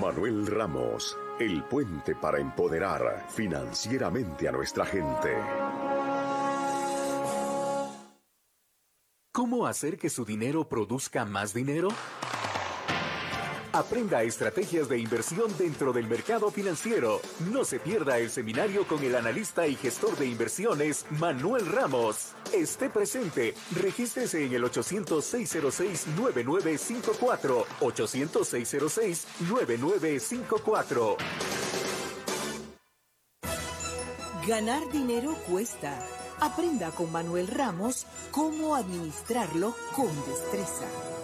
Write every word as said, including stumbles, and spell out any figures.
Manuel Ramos, el puente para empoderar financieramente a nuestra gente. ¿Cómo hacer que su dinero produzca más dinero? Aprenda estrategias de inversión dentro del mercado financiero. No se pierda el seminario con el analista y gestor de inversiones Manuel Ramos. Esté presente. Regístrese en el ochocientos, seiscientos seis, noventa y nueve cincuenta y cuatro. ochocientos, seiscientos seis, noventa y nueve cincuenta y cuatro. Ganar dinero cuesta. Aprenda con Manuel Ramos cómo administrarlo con destreza.